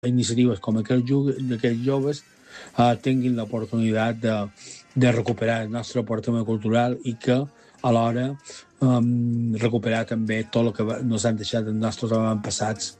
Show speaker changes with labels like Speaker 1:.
Speaker 1: iniciatives com d'aquests joves tinguin l'oportunitat de recuperar el nostre patrimoni cultural i que alhora recuperar també tot el que nos han deixat els nostres avantpassats